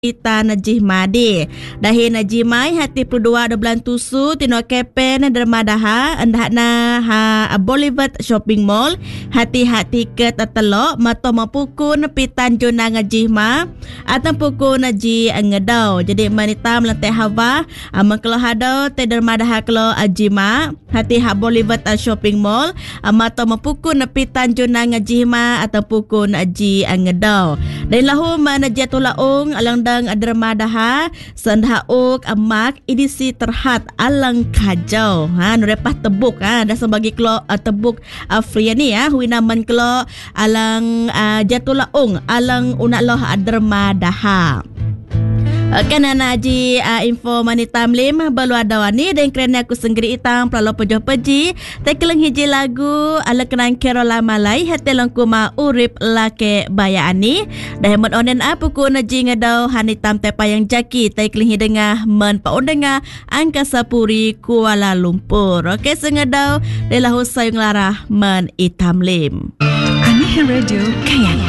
Ita najih madi dahi najih mai hati perdua ada bulan tusu tino kepen dermadaha andahna ha Boulevard Shopping Mall hati-hati ke tetelok mato mapukun pitan juna ngajih ma atau pukun najih ngedau jadi manita melantai hawa mengkelo hadau te dermadaha kelo ajima hati ha Boulevard Shopping Mall mato mapukun pitan juna ngajih ma atau pukun aji ngedau dan lahu manajatul laung alang dermadaha sandhauk amak edisi terhad alang kajau nurepah tebuk dah sebagai kelo tebuk free ni huinaman kelo alang jatul laung alang unaloh dermadaha. Kan naji info manita mlim balu adawani dan kerana aku senggeri itang pralo pejoh peji tekeleng hiji lagu ala kenang Carola Malay hati langkuma urip lake bayaani dah hemat onen apuku naji ngadau hanitam tepa yang jaki tekeleng hidengah men paundengah Angkasa Puri Kuala Lumpur. Okey sengadau delah husayung larah men itam lim. Ani Radio Kaya.